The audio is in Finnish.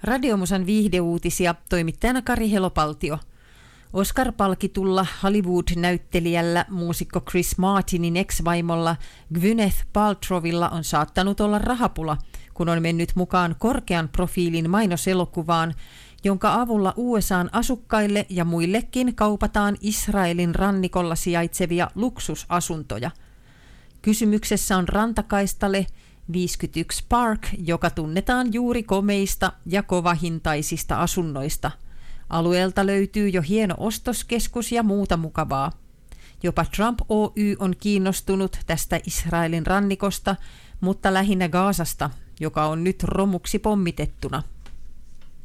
Radiomusan viihdeuutisia toimittajana Kari Helopaltio. Oscar-palkitulla Hollywood-näyttelijällä muusikko Chris Martinin ex-vaimolla Gwyneth Paltrowilla on saattanut olla rahapula, kun on mennyt mukaan korkean profiilin mainoselokuvaan, jonka avulla USA:n asukkaille ja muillekin kaupataan Israelin rannikolla sijaitsevia luksusasuntoja. Kysymyksessä on rantakaistale 51 Park, joka tunnetaan juuri komeista ja kovahintaisista asunnoista. Alueelta löytyy jo hieno ostoskeskus ja muuta mukavaa. Jopa Trump Oy on kiinnostunut tästä Israelin rannikosta, mutta lähinnä Gazasta, joka on nyt romuksi pommitettuna.